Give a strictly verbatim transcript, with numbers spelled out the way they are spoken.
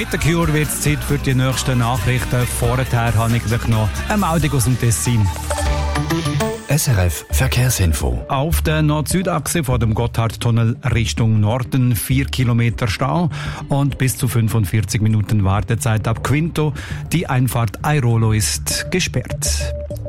Mit der Cure wird es Zeit für die nächsten Nachrichten. Vorher habe ich gleich noch eine Meldung aus dem Tessin. S R F Verkehrsinfo. Auf der Nord-Süd-Achse vor dem Gotthardtunnel Richtung Norden vier Kilometer Stau und bis zu fünfundvierzig Minuten Wartezeit ab Quinto. Die Einfahrt Airolo ist gesperrt.